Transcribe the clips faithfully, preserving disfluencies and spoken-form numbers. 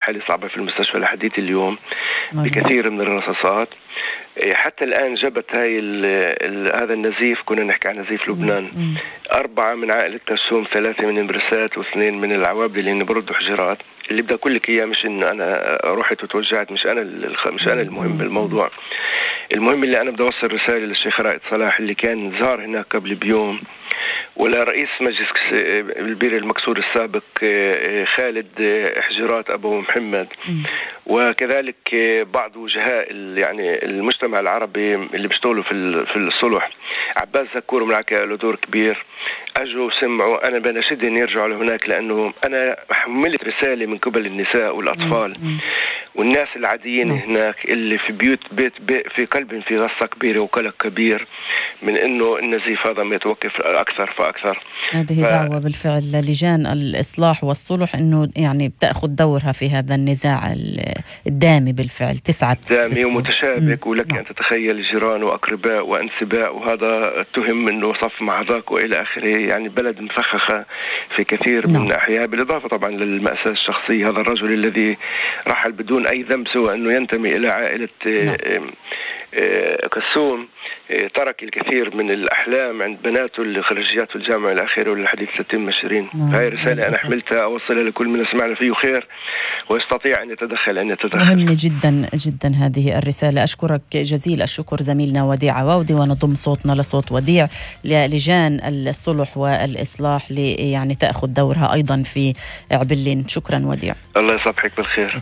حالة صعبة في المستشفى لحديت اليوم بكثير من الرصاصات. حتى الآن جبت هاي ال ال هذا النزيف، كنا نحكي عن نزيف لبنان، أربعة من عائلة كسوم، ثلاثة من المرسات واثنين من العوابل اللي بردوا حجرات. اللي بدي أقول لك إياه مش إن أنا رحت وتوجعت، مش أنا مش أنا المهم بالموضوع. المهم اللي أنا بدي أوصل رسالة للشيخ رائد صلاح اللي كان زار هناك قبل بيوم، ولا رئيس مجلس البير المكسور السابق خالد حجرات أبو محمد، وكذلك بعض وجهاء يعني المجتمع العربي اللي بيشتغلوا في في الصلح. عباس زكور معك له دور كبير، أجوا وسمعوا. أنا بناشدهم يرجعوا لهناك، لأنه أنا حملت رسالة من قبل النساء والأطفال والناس العاديين هناك اللي في بيوت بيت, بيت في قلب في غصة كبيرة وقلق كبير من إنه النزيف هذا ما يتوقف أكثر فأكثر. هذه ف... دعوة بالفعل للجان الإصلاح والصلح إنه يعني بتأخذ دورها في هذا النزاع الدامي بالفعل، تسعة دامي ومتشابك، ولك أن تتخيل جيران وأقرباء وأنسباء، وهذا اتهم إنه صف مع ذاك وإلى آخره. يعني بلد مفخخة في كثير من نعم. أحياء، بالإضافة طبعا للمأساة الشخصية. هذا الرجل الذي رحل بدون أي ذنب سوى أنه ينتمي إلى عائلة نعم. كسوم، ترك الكثير من الأحلام عند بناته اللي خريجات الجامعة الأخيرة والحديث ستين مشرين. نعم. هاي رسالة أنا حملتها أوصلها لكل من سمعنا فيه خير ويستطيع أن يتدخل أن يتدخل. مهم جدا جدا هذه الرسالة. أشكرك جزيل الشكر زميلنا وديع عواودي، ونضم صوتنا لصوت وديع للجان الصلح والإصلاح لي يعني تأخذ دورها أيضا في عبلين. شكرا وديع. الله يصبحك بالخير.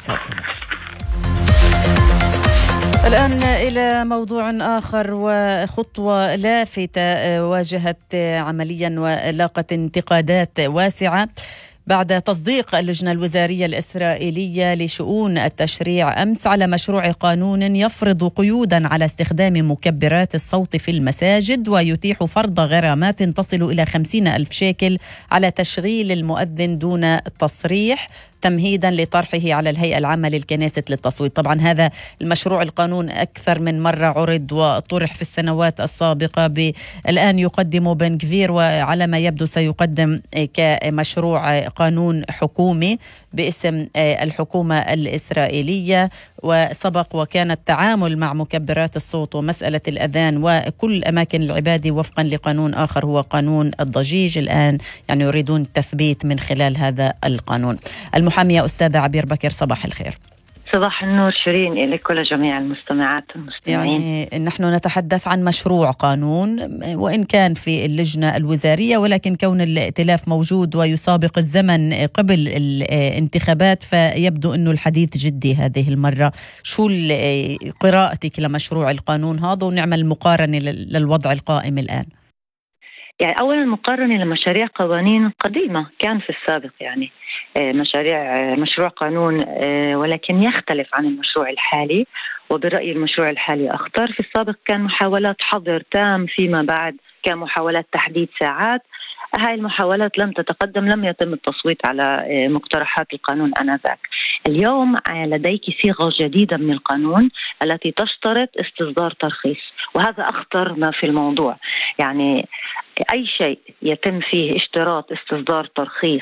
الآن إلى موضوع آخر وخطوة لافتة واجهت عمليا ولاقت انتقادات واسعة بعد تصديق اللجنة الوزارية الإسرائيلية لشؤون التشريع أمس على مشروع قانون يفرض قيودا على استخدام مكبرات الصوت في المساجد، ويتيح فرض غرامات تصل إلى خمسين ألف شيكل على تشغيل المؤذن دون تصريح، تمهيدا لطرحه على الهيئة العامة للكنيسة للتصويت. طبعا هذا المشروع القانون أكثر من مرة عرض وطرح في السنوات السابقة. الآن يقدم بن غفير، وعلى ما يبدو سيقدم كمشروع قانون حكومي باسم الحكومة الإسرائيلية. وسبق وكان التعامل مع مكبرات الصوت ومسألة الأذان وكل أماكن العبادة وفقا لقانون آخر هو قانون الضجيج. الآن يعني يريدون التثبيت من خلال هذا القانون. المحامية أستاذة عبير بكر، صباح الخير. صباح النور شيرين إليك ولجميع المستمعات والمستمعين. يعني نحن نتحدث عن مشروع قانون وإن كان في اللجنة الوزارية، ولكن كون الائتلاف موجود ويسابق الزمن قبل الانتخابات فيبدو أنه الحديث جدي هذه المرة. شو قراءتك لمشروع القانون هذا، ونعمل مقارنة للوضع القائم الآن؟ يعني أولا مقارنة لمشاريع قوانين قديمة كان في السابق، يعني مشاريع مشروع قانون ولكن يختلف عن المشروع الحالي، وبرأيي المشروع الحالي أخطر. في السابق كان محاولات حظر تام، فيما بعد كان محاولات تحديد ساعات. هاي المحاولات لم تتقدم، لم يتم التصويت على مقترحات القانون آنذاك. اليوم لديك صيغة جديدة من القانون التي تشترط استصدار ترخيص، وهذا أخطر ما في الموضوع. يعني أي شيء يتم فيه اشتراط استصدار ترخيص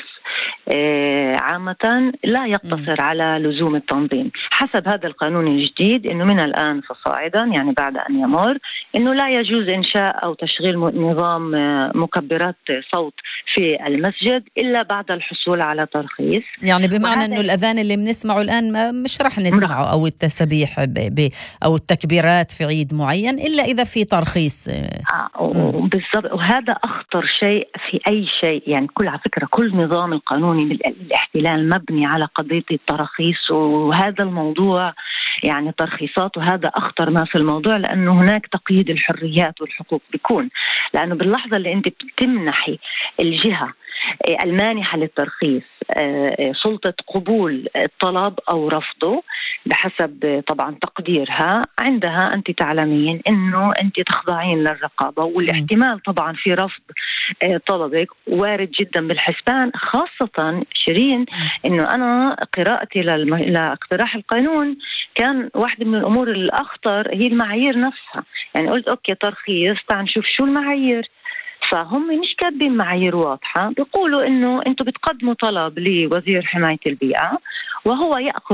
عامة لا يقتصر على لزوم التنظيم. حسب هذا القانون الجديد إنه من الآن فصاعدا، يعني بعد أن يمر، إنه لا يجوز إنشاء أو تشغيل نظام مكبرات صوت في المسجد إلا بعد الحصول على ترخيص. يعني بمعنى إنه الأذان اللي بنسمعه الآن مش رح نسمعه أو التسبيح أو التكبيرات في عيد معين إلا إذا في ترخيص. آه بالضبط، وهذا أخطر شيء في أي شيء. يعني كل على فكرة كل نظام القانوني للاحتلال مبني على قضية التراخيص، وهذا الموضوع يعني ترخيصات، وهذا أخطر ما في الموضوع، لأنه هناك تقييد الحريات والحقوق بيكون، لأنه باللحظة اللي أنت بتمنحي الجهة المانحة للترخيص سلطة قبول الطلب أو رفضه بحسب طبعا تقديرها، عندها أنت تعلمين أنه أنت تخضعين للرقابة، والاحتمال طبعا في رفض طلبك وارد جدا بالحسبان. خاصة شيرين أنه أنا قراءتي لاقتراح القانون كان واحدة من الأمور الأخطر هي المعايير نفسها. يعني قلت أوكي ترخيص، تعال نشوف شو المعايير. فهم مش كاتبين معايير واضحة، بيقولوا إنه أنتوا بتقدموا طلب لوزير حماية البيئة وهو يأخذ